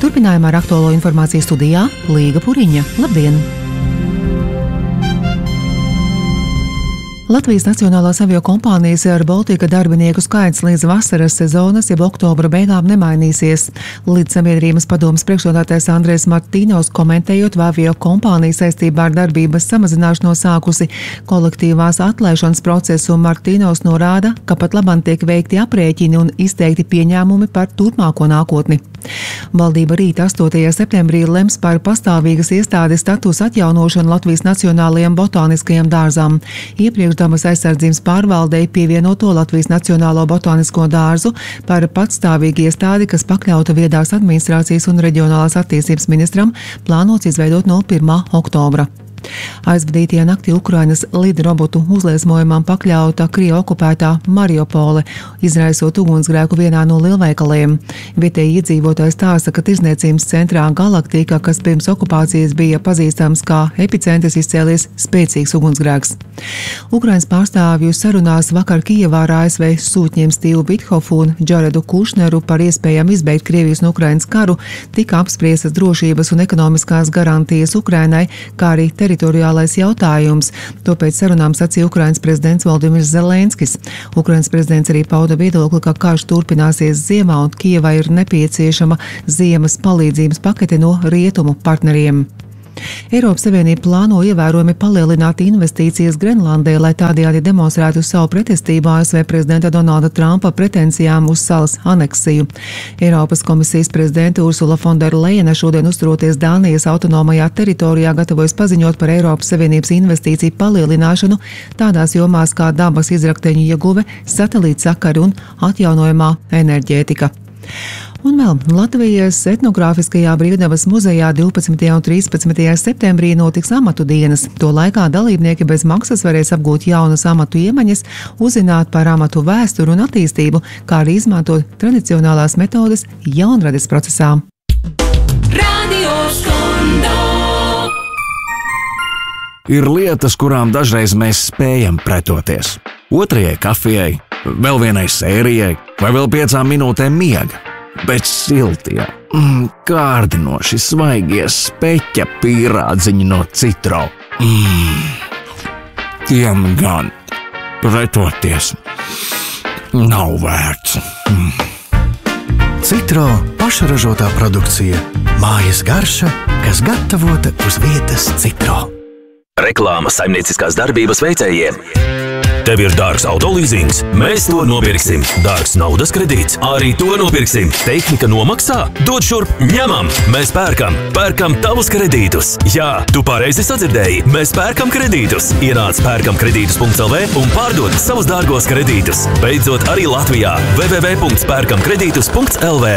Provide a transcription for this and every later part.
Turpinājumā ar aktuālo informāciju studijā Līga Puriņa. Labdien! Latvijas Nacionālās aviokompānijas Air Baltica darbinieku skaits līdz vasaras sezonas, jeb oktobra beigām nemainīsies. Līdz sabiedrības padomes priekšsēdētājs Andrejs Martīnovs komentējot, vai aviokompānija saistībā ar darbības samazināšanos sākusi kolektīvās atlaišanas procesu, Martīnovs norāda, ka pat labāk tiek veikti aprēķini un izteikti pieņēmumi par turpmāko nākotni. Valdība rīt 8. septembrī lems par pastāvīgas iestādes statusu atjaunošanu Latvijas Nacionālajiem botāniskajiem dārzām. Iepriekš dabas aizsardzības pārvaldei pievienoto Latvijas Nacionālo botānisko dārzu par patstāvīgu iestādi, kas pakļauta viedās administrācijas un reģionālās attīstības ministram, plānots izveidot no 1. oktobra. Aizvadītajā naktī Ukrainas lidrobotu uzliesmojumam pakļauta Krievijas okupētā Mariupole, izraisot ugunsgrēku vienā no lielveikaliem. Vietēji iedzīvotāji stāsta, ka tirdzniecības centrā Galaktika, kas pirms okupācijas bija pazīstams kā epicentrs, izcēlies spēcīgs ugunsgrēks. Ukrainas pārstāvju sarunās vakar Kijevā ar ASV sūtņiem Stīvu Bithofu un Džaredu Kušneru par iespējām izbeigt Krievijas un Ukrainas karu tika apspriestas drošības un ekonomiskās garantijas Ukrainai, kā arī teritoriālais jautājums. To pēc sarunām sacīja Ukrainas prezidents Valdimirs Zelenskis. Ukrainas prezidents arī pauda viedokli, ka karš turpināsies ziemā un Kijevai ir nepieciešama ziemas palīdzības pakete no rietumu partneriem. Eiropas Savienība plāno ievērojami palielināt investīcijas Grenlandē, lai tādējādi demonstrētu savu pretestību ASV prezidenta Donalda Trumpa pretensijām uz salas aneksiju. Eiropas komisijas prezidente Ursula von der Leyena šodien uzturoties Dānijas autonomajā teritorijā gatavojas paziņot par Eiropas Savienības investīciju palielināšanu tādās jomās kā dabas izrakteņu ieguve, satelītsakari un atjaunojamā enerģētika. Un vēl Latvijas etnogrāfiskajā brīvdabas muzejā 12. un 13. septembrī notiks amatu dienas. To laikā dalībnieki bez maksas varēs apgūt jaunas amatu iemaņas, uzzināt par amatu vēsturi un attīstību, kā arī izmantot tradicionālās metodes jaunrades procesā. Ir lietas, kurām dažreiz mēs spējam pretoties. Otrajai kafijai, vēl vienai sērijai vai vēl 5 minūtēm miega. Bet siltie, kārdinoši svaigie speķa pīrādziņi no Citro. Tiem gan pretoties nav vērts. Citro pašražotā produkcija. Mājas garša, kas gatavota uz vietas Citro. Reklāma saimnieciskās darbības veicējiem. Tev ir dārgs autolīzings? Mēs to nopirksim. Dārgs naudas kredīts? Arī to nopirksim. Tehnika nomaksā? Dod šurp, ņemam! Mēs pērkam! Pērkam tavus kredītus! Jā, tu pareizi sadzirdēji! Mēs pērkam kredītus! Ienāc pērkamkredītus.lv un pārdod savus dārgos kredītus! Beidzot arī Latvijā! www.pērkamkredītus.lv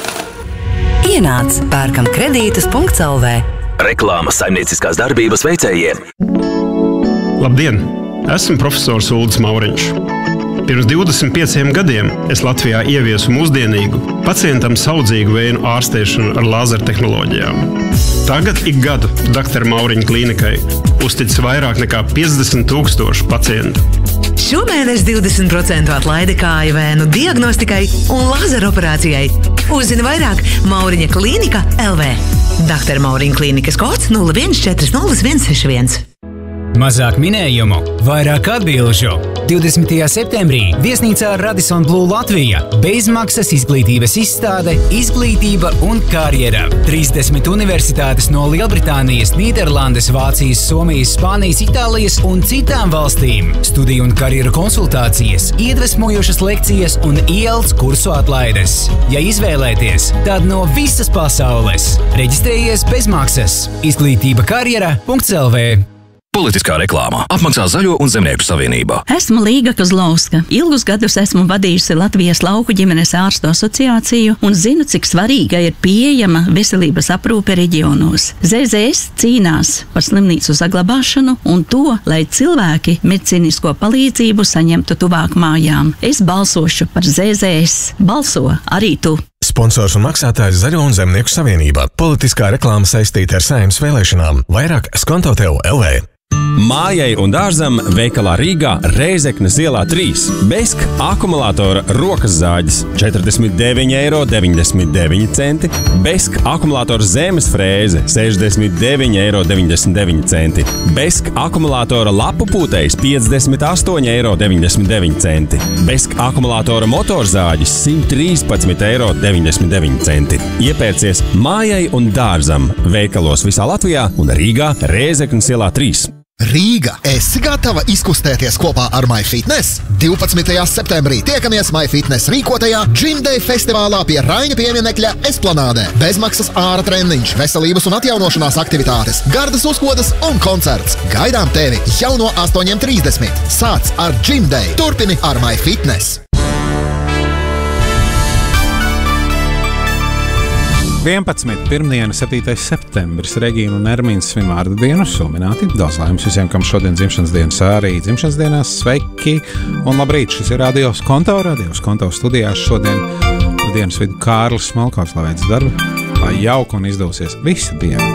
Ienāc pērkamkredītus.lv Reklāma saimnieciskās darbības veicējiem. Labdien! Esmu profesors Uldis Mauriņš. Pirms 25 gadiem es Latvijā ieviesu mūsdienīgu, pacientam saudzīgu vēju ārstēšanu ar lāzertehnoloģijām. Tagad ik gadu Dr. Mauriņa klīnikai uztic vairāk nekā 50,000 pacientu. Šomēnes 20% atlaide kāju vēnu diagnostikai un lāzeroperācijai. Uzzini vairāk Mauriņa klīnika LV. Dr. Mauriņa klīnikas kods 0140161. Mazāk minējumu, vairāk atbilžu. 20. septembrī viesnīcā Radisson Blu Latvija bezmaksas izglītības izstāde Izglītība un karjera. 30 universitātes no Lielbritānijas, Nīderlandes, Vācijas, Somijas, Spānijas, Itālijas un citām valstīm. Studiju un karjeru konsultācijas, iedvesmojošas lekcijas un IELTS kursu atlaides. Ja izvēlēties, tad no visas pasaules. Reģistrējies bezmaksas. Izglītība karjera.lv Politiskā reklāmā apmaksā Zaļo un Zemnieku savienība. Esmu Līga Kozlovska. Ilgus gadus esmu vadījusi Latvijas lauku ģimenes ārstu asociāciju un zinu, cik svarīga ir pieejama veselības aprūpe reģionos. ZZS cīnās par slimnīcu saglabāšanu un to, lai cilvēki medicīnisko palīdzību saņemtu tuvāk mājām. Es balsošu par ZZS. Balso arī tu! Sponsors un maksātājs Zaļo un Zemnieku savienībā. Politiskā reklāma saistīta ar Saeimas vēlēšanām. Vairāk skonto tev LV. Mājai un dārzam veikalā Rīgā Rēzeknes ielā 3. Besk akumulātora rokas zāģis 49,99 €. Besk akumulātora zemes frēze 69,99 €. Besk akumulātora lapu pūtējs 58,99 €. Besk akumulātora motorzāģis 113,99 €. Iepērcies mājai un dārzam veikalos visā Latvijā un Rīgā Rēzeknes ielā 3. Rīga, esi gatava izkustēties kopā ar MyFitness? 12. septembrī tiekamies MyFitness rīkotajā Gym Day festivālā pie Raiņa pieminekļa Esplanādē. Bezmaksas āra treniņš, veselības un atjaunošanās aktivitātes, gardas uzkodas un koncerts. Gaidām tevi jau no 8:30. Sāc ar Gym Day, turpini ar MyFitness. 11. pirmdiena, 7. septembris, Regīna un Ermīns svin vārdu dienu, sumināti. Daudz laimes visiem, kam šodien dzimšanas dienas, arī dzimšanas dienās, sveiki un labrīt. Šis ir Radios Konto studijās šodien dienas vidu Kārlis Smalkovs, lai veic darbu, lai jauka un izdosies visu dienu.